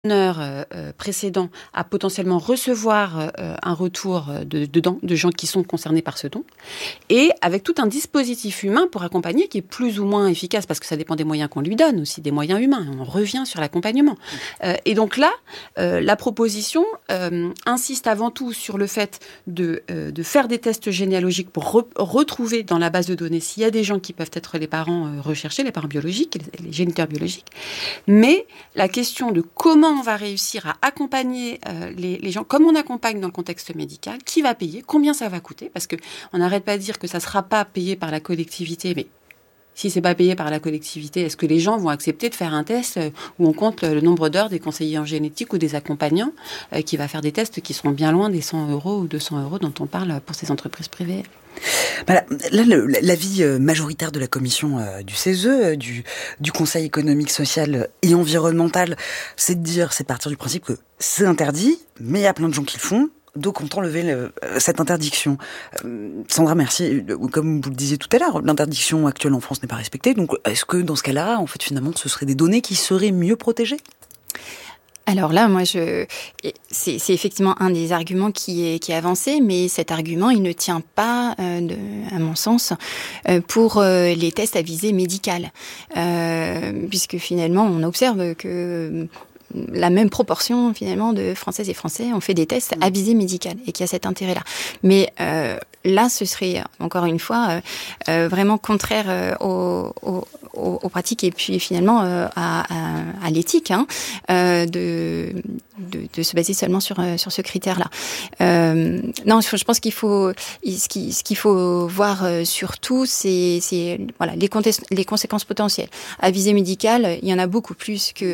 précédent à potentiellement recevoir un retour de gens qui sont concernés par ce don, et avec tout un dispositif humain pour accompagner qui est plus ou moins efficace, parce que ça dépend des moyens qu'on lui donne, aussi des moyens humains. On revient sur l'accompagnement. Et donc là, la proposition insiste avant tout sur le fait de faire des tests généalogiques pour retrouver dans la base de données s'il y a des gens qui peuvent être les parents recherchés, les parents biologiques, les géniteurs biologiques. Mais la question de comment on va réussir à accompagner les gens, comme on accompagne dans le contexte médical, qui va payer, combien ça va coûter, parce qu'on n'arrête pas de dire que ça ne sera pas payé par la collectivité, mais si ce n'est pas payé par la collectivité, est-ce que les gens vont accepter de faire un test où on compte le nombre d'heures des conseillers en génétique ou des accompagnants qui va faire des tests qui seront bien loin des 100 € ou 200 € dont on parle pour ces entreprises privées? Voilà, là, l'avis majoritaire de la commission du CESE, du Conseil économique, social et environnemental, c'est de partir du principe que c'est interdit, mais il y a plein de gens qui le font. Donc, on tend lever cette interdiction. Sandra, merci. Comme vous le disiez tout à l'heure, l'interdiction actuelle en France n'est pas respectée. Donc, est-ce que dans ce cas-là, en fait, finalement, ce seraient des données qui seraient mieux protégées ? Alors là, c'est effectivement un des arguments qui est avancé, mais cet argument, il ne tient pas, à mon sens, pour les tests à visée médicale, puisque finalement, on observe que la même proportion finalement de Françaises et Français ont fait des tests à visée médicale et qu'il y a cet intérêt-là. Mais là, ce serait encore une fois vraiment contraire aux pratiques et puis finalement à l'éthique de se baser seulement sur ce critère-là. Non, je pense ce qu'il faut voir surtout, c'est voilà les conséquences potentielles. À visée médicale, il y en a beaucoup plus que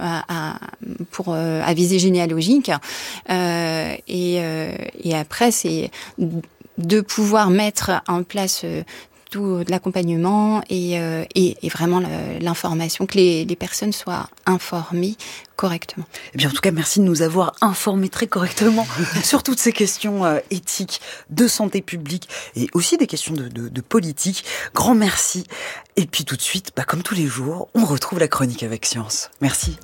à visée généalogique. Et après, c'est de pouvoir mettre en place tout l'accompagnement et vraiment l'information, que les personnes soient informées correctement. Eh bien, en tout cas, merci de nous avoir informés très correctement sur toutes ces questions éthiques, de santé publique et aussi des questions de politique. Grand merci. Et puis tout de suite, comme tous les jours, on retrouve la chronique avec Science. Merci.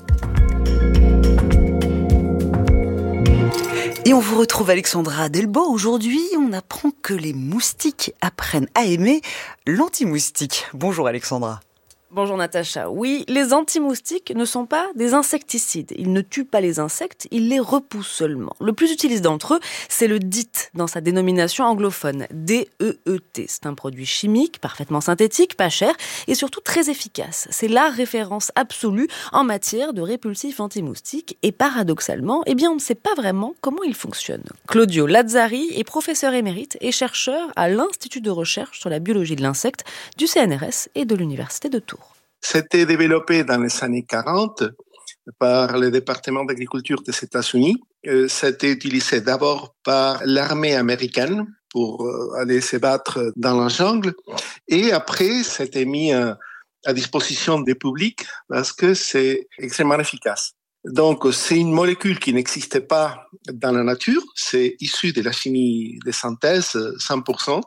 Et on vous retrouve Alexandra Delbo. Aujourd'hui, on apprend que les moustiques apprennent à aimer l'anti-moustique. Bonjour Alexandra. Bonjour Natacha. Oui, les anti-moustiques ne sont pas des insecticides. Ils ne tuent pas les insectes, ils les repoussent seulement. Le plus utilisé d'entre eux, c'est le DEET, dans sa dénomination anglophone, D-E-E-T. C'est un produit chimique, parfaitement synthétique, pas cher et surtout très efficace. C'est la référence absolue en matière de répulsifs anti-moustiques et paradoxalement, on ne sait pas vraiment comment il fonctionne. Claudio Lazzari est professeur émérite et chercheur à l'Institut de recherche sur la biologie de l'insecte du CNRS et de l'Université de Tours. C'était développé dans les années 40 par le département d'agriculture des États-Unis. C'était utilisé d'abord par l'armée américaine pour aller se battre dans la jungle. Et après, c'était mis à disposition des publics parce que c'est extrêmement efficace. Donc, c'est une molécule qui n'existait pas dans la nature. C'est issu de la chimie de synthèse 100%.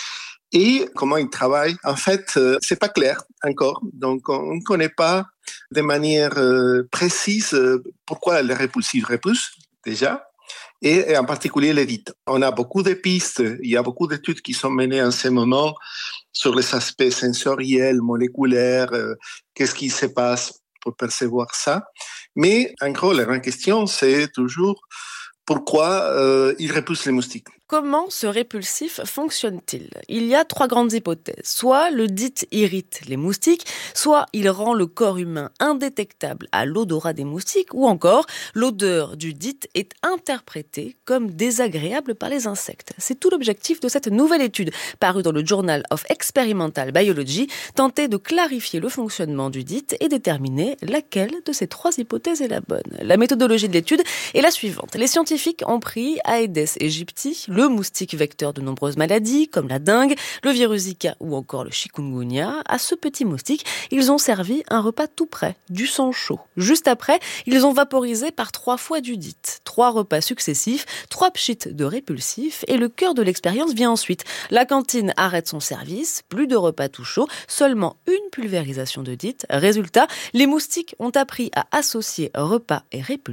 Et comment il travaille, en fait, c'est pas clair encore. Donc, on ne connaît pas de manière précise pourquoi les répulsifs repoussent, déjà, et en particulier les DEET. On a beaucoup de pistes, il y a beaucoup d'études qui sont menées en ce moment sur les aspects sensoriels, moléculaires, qu'est-ce qui se passe pour percevoir ça. Mais en gros, la grande question, c'est toujours pourquoi ils repoussent les moustiques. Comment ce répulsif fonctionne-t-il ? Il y a 3 grandes hypothèses. Soit le DEET irrite les moustiques, soit il rend le corps humain indétectable à l'odorat des moustiques, ou encore l'odeur du DEET est interprétée comme désagréable par les insectes. C'est tout l'objectif de cette nouvelle étude, parue dans le Journal of Experimental Biology, tenter de clarifier le fonctionnement du DEET et déterminer laquelle de ces 3 hypothèses est la bonne. La méthodologie de l'étude est la suivante. Les scientifiques ont pris Aedes aegypti, le le moustique vecteur de nombreuses maladies, comme la dengue, le virus Zika ou encore le chikungunya. À ce petit moustique, ils ont servi un repas tout prêt, du sang chaud. Juste après, ils ont vaporisé par 3 fois du DIT. 3 repas successifs, 3 pchits de répulsif, et le cœur de l'expérience vient ensuite. La cantine arrête son service, plus de repas tout chaud, seulement une pulvérisation de DIT. Résultat, les moustiques ont appris à associer repas et répulsif